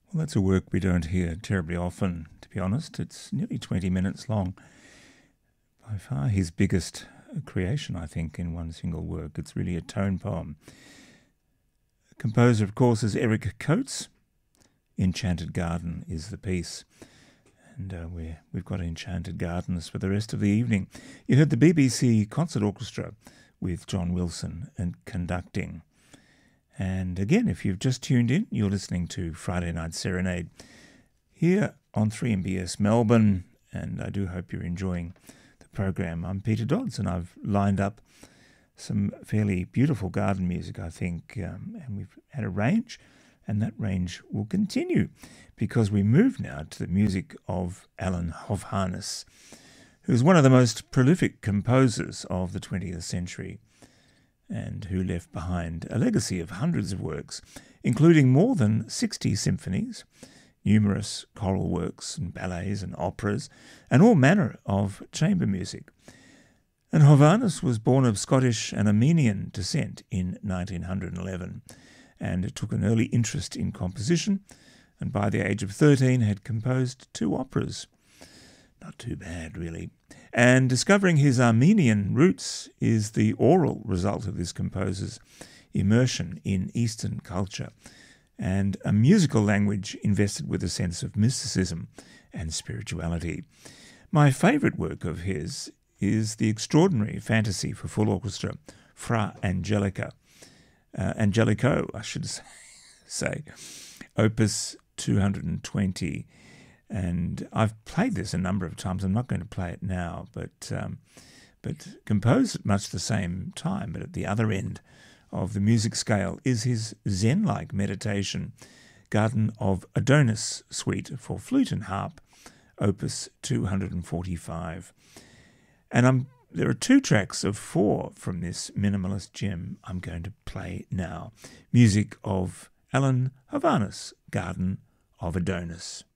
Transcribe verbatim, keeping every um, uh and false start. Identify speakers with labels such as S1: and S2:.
S1: Well, that's a work we don't hear terribly often, to be honest. It's nearly twenty minutes long. By far his biggest creation, I think, in one single work. It's really a tone poem. The composer, of course, is Eric Coates. Enchanted Garden is the piece. And uh, we're, we've got Enchanted Gardens for the rest of the evening. You heard the B B C Concert Orchestra with John Wilson and conducting. And again, if you've just tuned in, you're listening to Friday Night Serenade here on three M B S Melbourne, and I do hope you're enjoying the program. I'm Peter Dodds, and I've lined up some fairly beautiful garden music, I think, um, and we've had a range, and that range will continue because we move now to the music of Alan Hovhaness, who's one of the most prolific composers of the twentieth century, and who left behind a legacy of hundreds of works, including more than sixty symphonies, numerous choral works and ballets and operas, and all manner of chamber music. And Hovhaness was born of Scottish and Armenian descent in nineteen eleven, and took an early interest in composition, and by the age of thirteen had composed two operas. Not too bad, really. And discovering his Armenian roots is the oral result of this composer's immersion in Eastern culture and a musical language invested with a sense of mysticism and spirituality. My favourite work of his is the extraordinary fantasy for full orchestra, Fra Angelica, uh, Angelico, I should say, Opus two hundred twenty. And I've played this a number of times. I'm not going to play it now, but um, but composed at much the same time, but at the other end of the music scale is his Zen-like meditation, Garden of Adonis Suite for flute and harp, Opus two hundred forty-five. And I'm, there are two tracks of four from this minimalist gem I'm going to play now. Music of Alan Hovhaness, Garden of Adonis.